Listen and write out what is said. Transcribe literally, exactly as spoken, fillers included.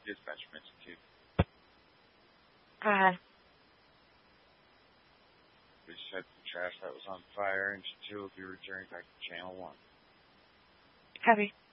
Dispatch from Engine two. Go ahead. We just had some trash that was on fire. Engine two will be returning back to Channel one. Copy.